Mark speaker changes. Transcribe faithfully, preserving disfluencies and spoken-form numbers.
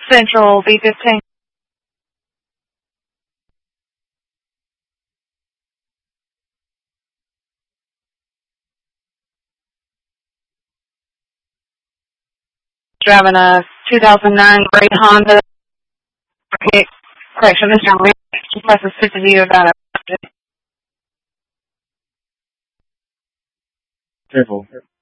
Speaker 1: Central B fifteen. Driving a two thousand nine Great Honda. Okay, correction, Mister Rich. He must have speak to you about it.
Speaker 2: Careful.